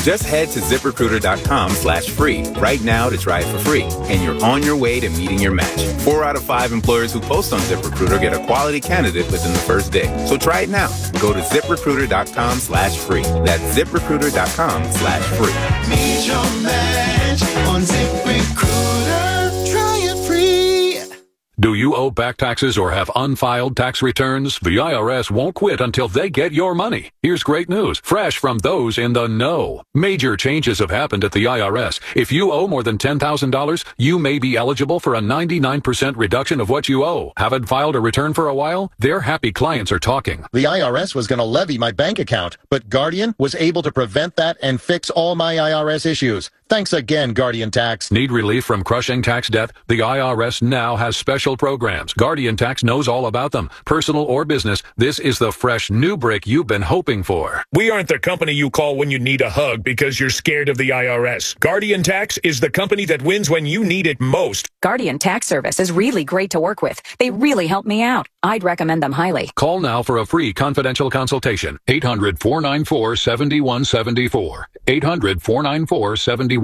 Just head to ZipRecruiter.com/free right now to try it for free, and you're on your way to meeting your match. 4 out of 5 employers who post on ZipRecruiter get a quality candidate within the first day. So try it now. Go to ZipRecruiter.com/free. That's ZipRecruiter.com/free. Meet your match on ZipRecruiter. Try it free. Do you owe back taxes or have unfiled tax returns? The IRS won't quit until they get your money. Here's great news, fresh from those in the know. Major changes have happened at the IRS. If you owe more than $10,000, you may be eligible for a 99% reduction of what you owe. Haven't filed a return for a while? Their happy clients are talking. The IRS was going to levy my bank account, but Guardian was able to prevent that and fix all my IRS issues. Thanks again, Guardian Tax. Need relief from crushing tax debt? The IRS now has special programs. Guardian Tax knows all about them. Personal or business, this is the fresh new break you've been hoping for. We aren't the company you call when you need a hug because you're scared of the IRS. Guardian Tax is the company that wins when you need it most. Guardian Tax Service is really great to work with. They really help me out. I'd recommend them highly. Call now for a free confidential consultation. 800-494-7174. 800-494-7174.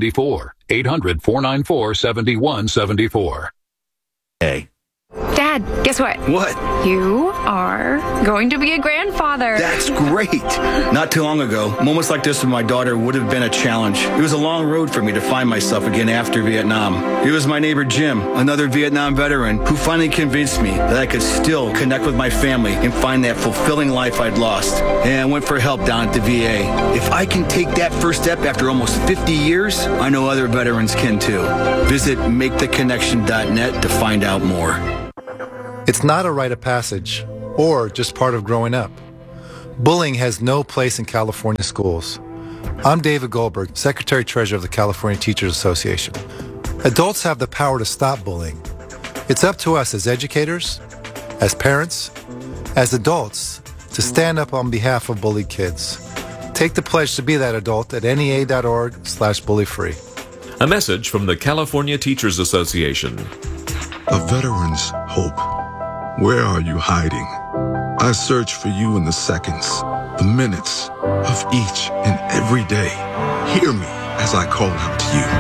800-494-7174. Hey. Dad, guess what? What? You are going to be a grandfather. That's great. Not too long ago, moments like this with my daughter would have been a challenge. It was a long road for me to find myself again after Vietnam. It was my neighbor Jim, another Vietnam veteran, who finally convinced me that I could still connect with my family and find that fulfilling life I'd lost. And I went for help down at the VA. If I can take that first step after almost 50 years, I know other veterans can too. Visit MakeTheConnection.net to find out more. It's not a rite of passage or just part of growing up. Bullying has no place in California schools. I'm David Goldberg, Secretary-Treasurer of the California Teachers Association. Adults have the power to stop bullying. It's up to us as educators, as parents, as adults, to stand up on behalf of bullied kids. Take the pledge to be that adult at NEA.org/bullyfree. A message from the California Teachers Association. A veteran's hope. Where are you hiding? I search for you in the seconds, the minutes of each and every day. Hear me as I call out to you.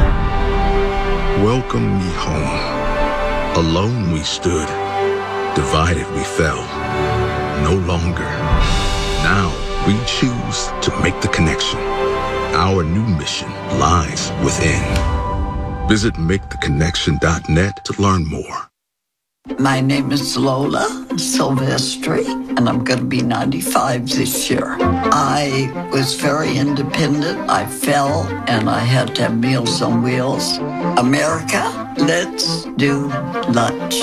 Welcome me home. Alone we stood, divided we fell. No longer. Now we choose to make the connection. Our new mission lies within. Visit MakeTheConnection.net to learn more. My name is Lola Silvestri, and I'm going to be 95 this year. I was very independent. I fell, and I had to have Meals on Wheels. America, let's do lunch.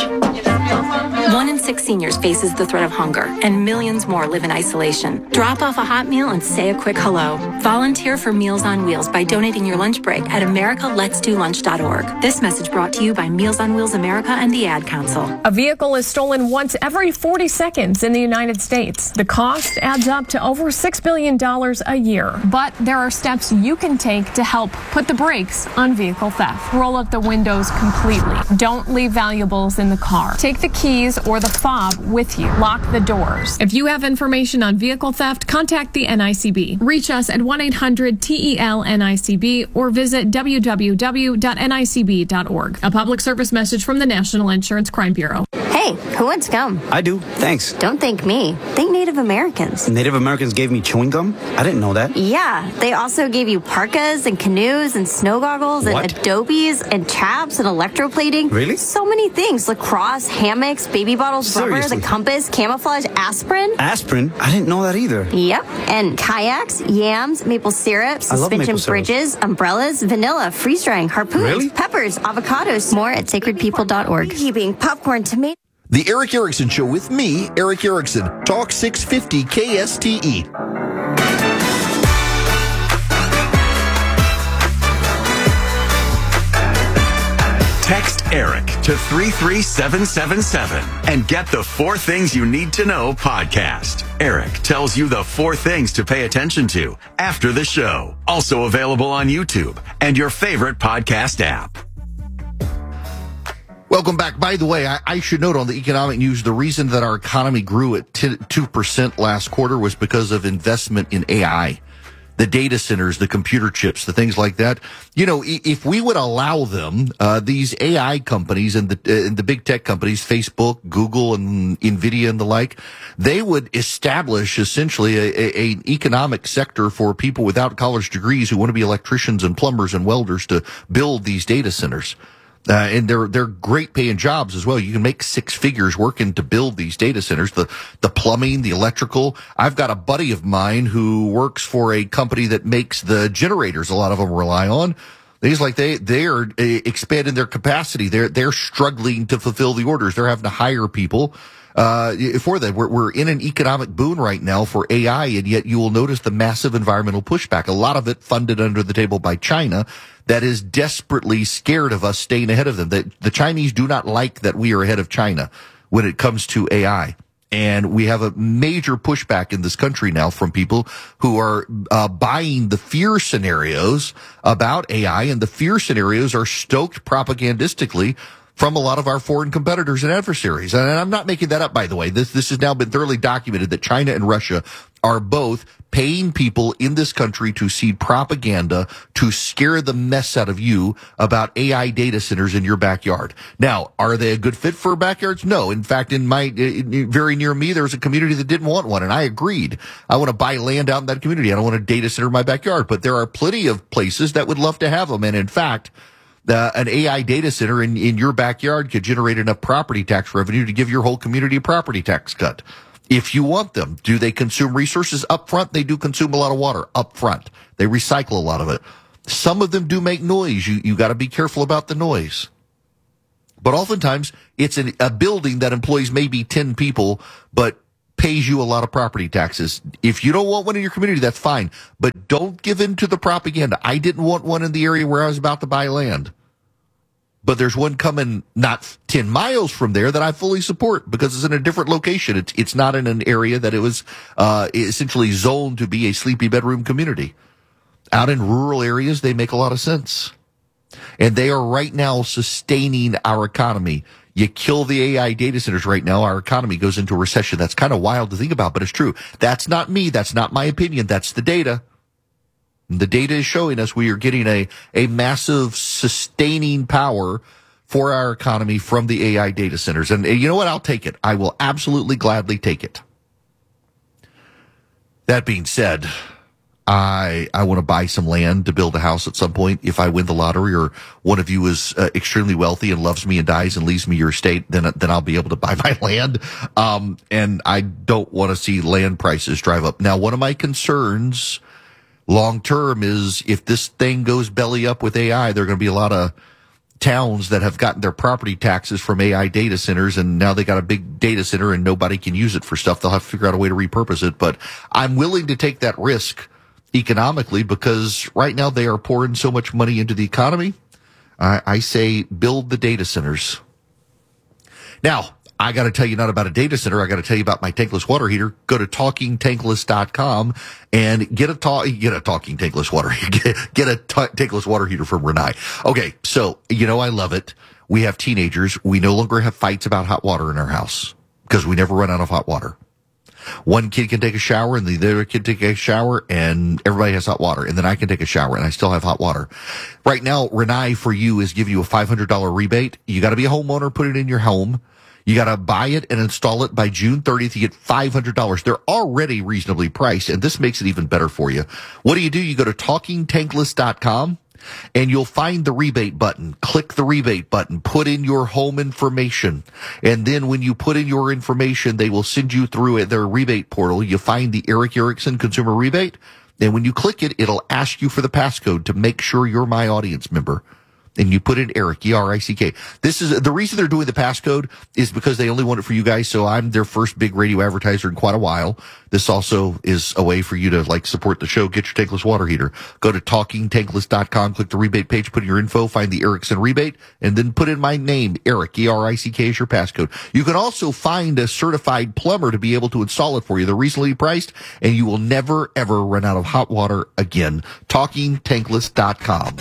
1 in 6 seniors faces the threat of hunger, and millions more live in isolation. Drop off a hot meal and say a quick hello. Volunteer for Meals on Wheels by donating your lunch break at americaletsdolunch.org. This message brought to you by Meals on Wheels America and the Ad Council. A vehicle is stolen once every 40 seconds in the United States. The cost adds up to over $6 billion a year. But there are steps you can take to help put the brakes on vehicle theft. Roll up the windows completely. Don't leave valuables in the car. Take the keys or the fob with you. Lock the doors. If you have information on vehicle theft, contact the NICB. Reach us at 1-800-TEL-NICB or visit www.nicb.org. A public service message from the National Insurance Crime Bureau. Hey, who wants gum? I do, thanks. Don't thank me. Thank Native Americans. Native Americans gave me chewing gum? I didn't know that. Yeah, they also gave you parkas and canoes and snow goggles and What? adobes and chaps and electroplating. Really? So many things. Lacrosse, hammocks, baby bottles, rubber, Seriously? the compass, camouflage, aspirin. Aspirin? I didn't know that either. Yep. And kayaks, yams, maple syrup, I love suspension maple syrup. bridges, umbrellas, vanilla, freeze drying, harpoons, Really? peppers, avocados. More at sacredpeople.org. Keeping popcorn, tomato. The Eric Erickson Show with me, Eric Erickson. Talk 650 KSTE. Text Eric to 33777 and get the 4 Things You Need to Know podcast. Eric tells you the 4 things to pay attention to after the show. Also available on YouTube and your favorite podcast app. Welcome back. By the way, I should note on the economic news, the reason that our economy grew at 2% last quarter was because of investment in AI. the data centers, the computer chips, the things like that. You know, if we would allow them, these AI companies and the big tech companies, Facebook, Google, and NVIDIA and the like, they would establish essentially an economic sector for people without college degrees who want to be electricians and plumbers and welders to build these data centers. And they're great paying jobs as well. You can make six figures working to build these data centers, the plumbing, the electrical. I've got a buddy of mine who works for a company that makes the generators a lot of them rely on. He's like, they are expanding their capacity. They're struggling to fulfill the orders. They're having to hire people for that. We're in an economic boon right now for AI, and yet you will notice the massive environmental pushback. A lot of it funded under the table by China that is desperately scared of us staying ahead of them. The Chinese do not like that we are ahead of China when it comes to AI. And we have a major pushback in this country now from people who are buying the fear scenarios about AI, and the fear scenarios are stoked propagandistically from a lot of our foreign competitors and adversaries. And I'm not making that up, by the way. This has now been thoroughly documented that China and Russia are both paying people in this country to seed propaganda to scare the mess out of you about AI data centers in your backyard. Now, are they a good fit for backyards? No. In fact, very near me, there was a community that didn't want one, and I agreed. I want to buy land out in that community. I don't want a data center in my backyard. But there are plenty of places that would love to have them. And in fact, an AI data center in your backyard could generate enough property tax revenue to give your whole community a property tax cut. If you want them, do they consume resources up front? They do consume a lot of water up front. They recycle a lot of it. Some of them do make noise. You got to be careful about the noise. But oftentimes it's a building that employs maybe 10 people, but pays you a lot of property taxes. If you don't want one in your community, that's fine. But don't give in to the propaganda. I didn't want one in the area where I was about to buy land. But there's one coming not 10 miles from there that I fully support because it's in a different location. It's not in an area that it was essentially zoned to be a sleepy bedroom community. Out in rural areas, they make a lot of sense. And they are right now sustaining our economy. You kill the AI data centers right now, our economy goes into a recession. That's kind of wild to think about, but it's true. That's not me. That's not my opinion. That's the data. The data is showing us we are getting a massive sustaining power for our economy from the AI data centers. And you know what? I'll take it. I will absolutely gladly take it. That being said, I want to buy some land to build a house at some point. If I win the lottery or one of you is extremely wealthy and loves me and dies and leaves me your estate, then I'll be able to buy my land. And I don't want to see land prices drive up. Now, one of my concerns long term is if this thing goes belly up with AI, there are going to be a lot of towns that have gotten their property taxes from AI data centers, and now they got a big data center and nobody can use it for stuff. They'll have to figure out a way to repurpose it. But I'm willing to take that risk economically because right now they are pouring so much money into the economy. I say build the data centers. Now, I got to tell you not about a data center. I got to tell you about my tankless water heater. Go to TalkingTankless.com and get a talking tankless water. Get a tankless water heater from Renai. Okay, so I love it. We have teenagers. We no longer have fights about hot water in our house because we never run out of hot water. One kid can take a shower and the other kid take a shower and everybody has hot water. And then I can take a shower and I still have hot water. Right now, Renai for you is giving you a $500 rebate. You got to be a homeowner, put it in your home. You got to buy it and install it by June 30th. You get $500. They're already reasonably priced, and this makes it even better for you. What do? You go to TalkingTankless.com, and you'll find the rebate button. Click the rebate button. Put in your home information. And then when you put in your information, they will send you through their rebate portal. You find the Eric Erickson Consumer Rebate, and when you click it, it'll ask you for the passcode to make sure you're my audience member. And you put in Eric, E-R-I-C-K. This is the reason they're doing the passcode is because they only want it for you guys. So I'm their first big radio advertiser in quite a while. This also is a way for you to support the show. Get your tankless water heater. Go to TalkingTankless.com, click the rebate page, put in your info, find the Erickson rebate, and then put in my name, Eric, E-R-I-C-K is your passcode. You can also find a certified plumber to be able to install it for you. They're reasonably priced, and you will never, ever run out of hot water again. TalkingTankless.com.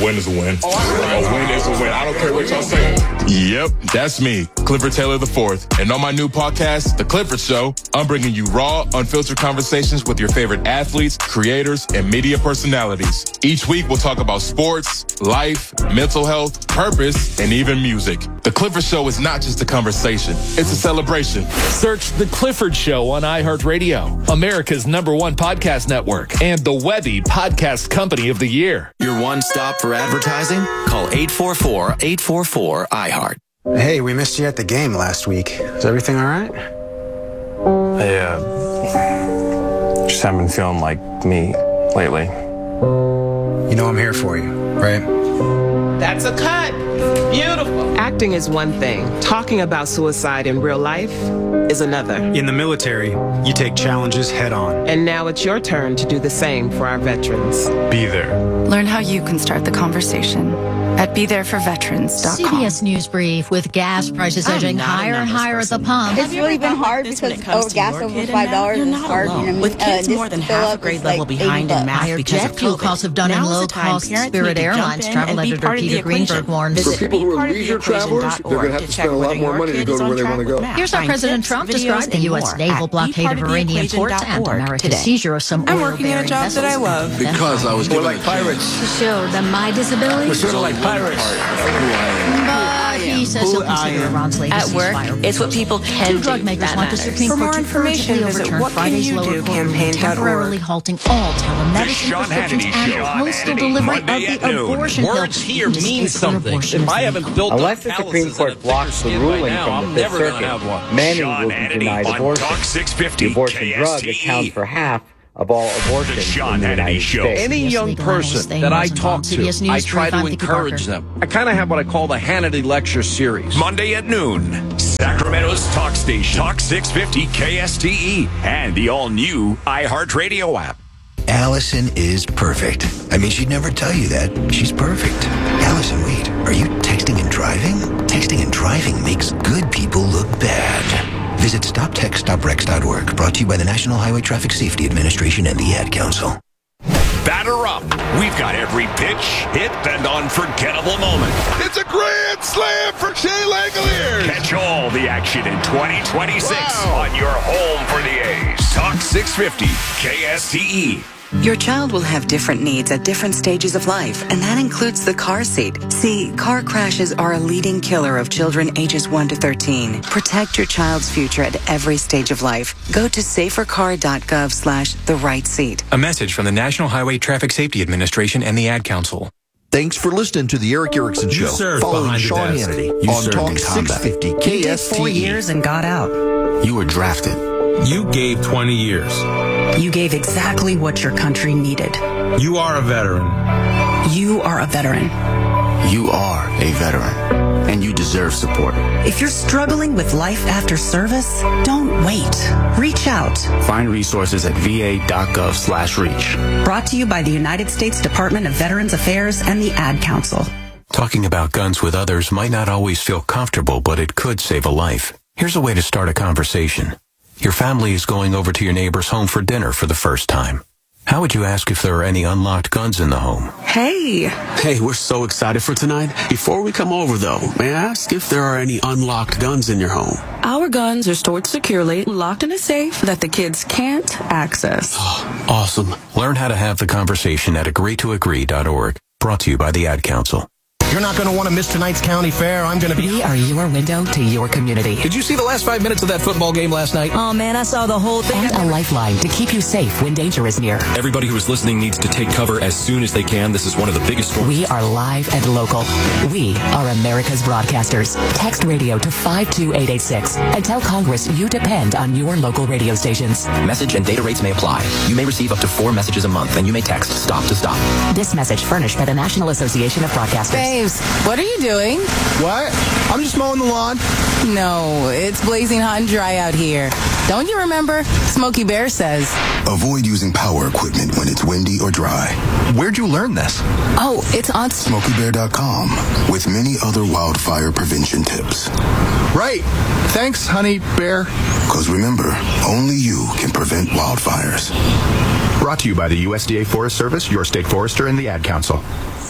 win is a win. A win is a win. I don't care what y'all say. Yep, that's me, Clifford Taylor IV. And on my new podcast, The Clifford Show, I'm bringing you raw, unfiltered conversations with your favorite athletes, creators, and media personalities. Each week, we'll talk about sports, life, mental health, purpose, and even music. The Clifford Show is not just a conversation. It's a celebration. Search The Clifford Show on iHeartRadio, America's #1 podcast network, and the Webby Podcast Company of the Year. Your one stop for advertising? Call 844-844-iHeart. Hey, we missed you at the game last week. Is everything all right? I just haven't been feeling like me lately. You know I'm here for you, right? That's a cut. Beautiful. Acting is one thing. Talking about suicide in real life is another. In the military, you take challenges head on. And now it's your turn to do the same for our veterans. Be there. Learn how you can start the conversation at BeThereForVeterans.com. CBS News Brief. With gas prices edging higher and higher at the pump. It's really been hard because gas over $5 is hard. With kids more than half a grade level behind in math higher because jet of fuel COVID. costs have done in low-cost Spirit Airlines. Travel editor Peter Greenberg warns. For people who are leisure travelers, they're going to have to spend a lot more money to go to where they want to go. Here's how President Trump described the U.S. naval blockade of Iranian ports and America's seizure of some oil-bearing vessels. that I love. Because I was We're like pirates. To show them my disability. We're sort of like pirates. But he says he'll consider Iran's latest At work, ceasefire. it's what people can Two drug do makers that want the matters. Supreme For Court more to information, urgently visit overturn Friday's lower court ruling temporarily halting all telemedicine prescriptions and postal delivery of the abortion pill. Words here mean something. If I haven't built unless the Supreme Court blocks the ruling from the Fifth Circuit, many will be denied abortion. The abortion drug accounts for half of all abortions in the United States. Any young person that I talk to, I try to encourage them. I kind of have what I call the Hannity Lecture Series. Monday at noon, Sacramento's talk station, Talk 650 KSTE, and the all-new iHeartRadio app. Allison is perfect. I mean, she'd never tell you that. She's perfect. Allison, wait, are you texting and driving? Texting and driving makes good people look bad. Visit StopTextStopWrecks.org, brought to you by the National Highway Traffic Safety Administration and the Ad Council. Batter up. We've got every pitch, hit, and unforgettable moment. It's a grand slam for Shea Langoliers. Catch all the action in 2026 on your home for the A's. Talk 650 KSTE. Your child will have different needs at different stages of life, and that includes the car seat. See, car crashes are a leading killer of children ages 1 to 13. Protect your child's future at every stage of life. Go to safercar.gov/the right seat. A message from the National Highway Traffic Safety Administration and the Ad Council. Thanks for listening to the Eric Erickson Show. Following Sean Hannity on Talk 650 KSTE. You did 4 years and got out. You were drafted. You gave 20 years. You gave exactly what your country needed. You are a veteran. You are a veteran. You are a veteran. And you deserve support. If you're struggling with life after service, don't wait. Reach out. Find resources at va.gov/reach. Brought to you by the United States Department of Veterans Affairs and the Ad Council. Talking about guns with others might not always feel comfortable, but it could save a life. Here's a way to start a conversation. Your family is going over to your neighbor's home for dinner for the first time. How would you ask if there are any unlocked guns in the home? Hey. Hey, we're so excited for tonight. Before we come over, though, may I ask if there are any unlocked guns in your home? Our guns are stored securely, locked in a safe that the kids can't access. Awesome. Learn how to have the conversation at agreetoagree.org. Brought to you by the Ad Council. You're not going to want to miss tonight's county fair. I'm going to be... We are your window to your community. Did you see the last 5 minutes of that football game last night? Oh, man, I saw the whole thing. And a lifeline to keep you safe when danger is near. Everybody who is listening needs to take cover as soon as they can. This is one of the biggest storms. We are live and local. We are America's broadcasters. Text radio to 52886 and tell Congress you depend on your local radio stations. Message and data rates may apply. You may receive up to 4 messages a month, and you may text STOP to STOP. This message furnished by the National Association of Broadcasters. Babes, what are you doing? What? I'm just mowing the lawn. No, it's blazing hot and dry out here. Don't you remember? Smokey Bear says. Avoid using power equipment when it's windy or dry. Where'd you learn this? Oh, it's on SmokeyBear.com with many other wildfire prevention tips. Right. Thanks, honey bear. Because remember, only you can prevent wildfires. Brought to you by the USDA Forest Service, your state forester, and the Ad Council.